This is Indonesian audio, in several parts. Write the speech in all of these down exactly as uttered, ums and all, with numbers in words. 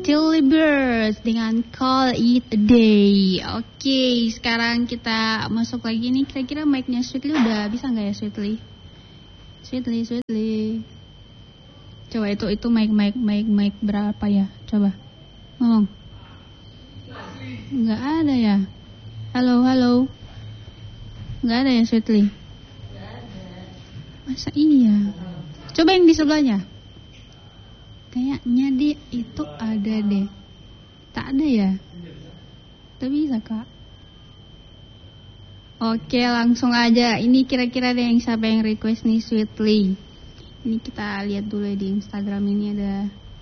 Chili Birds dengan Call It a Day. Oke, sekarang kita masuk lagi nih. Kira-kira mic-nya Sweetly udah bisa nggak ya Sweetly? Sweetly, Sweetly. Coba itu itu mic mic mic mic berapa ya? Coba ngomong. Nggak ada ya? Halo halo. Nggak ada ya Sweetly? Nggak ada. Masa iya? Coba yang di sebelahnya. Kayaknya deh itu ada deh. Tak ada ya? Tak bisa kak. Oke langsung aja. Ini kira-kira deh yang siapa yang request nih Sweetly. Ini kita lihat dulu ya di Instagram ini ada.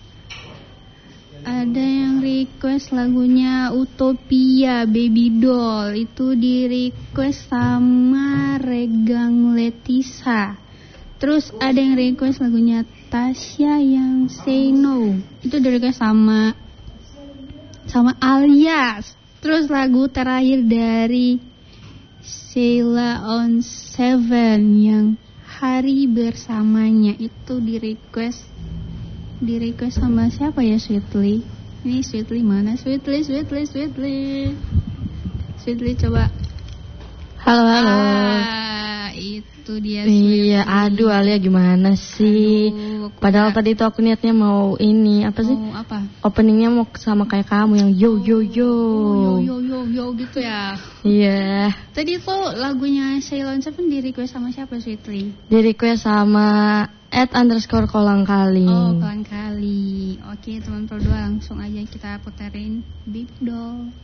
Ada yang request lagunya Utopia Baby Doll. Itu di request sama Regang Letisa. Terus ada yang request lagunya Tasya yang Say No. Itu di request sama sama Alias. Terus lagu terakhir dari Sheila on Seven yang Hari Bersamanya. Itu di request di request sama siapa ya Sweetly? Ini Sweetly mana? Sweetly, Sweetly, Sweetly. Sweetly coba. Halo, halo. Ah, itu dia Sweetly. Iya, aduh Alia gimana sih? Aduh, Padahal ya. Tadi tuh aku niatnya mau ini, apa sih? Mau apa? Openingnya mau sama kayak kamu yang yo yo yo. Oh, yo yo yo yo gitu ya. Iya. Tadi tuh lagunya Ceylon Seven di request sama siapa Sweetly? Di request sama at underscore kolang kali. Oh, kolang kali. Oke, teman berdua langsung aja kita puterin Big Doll.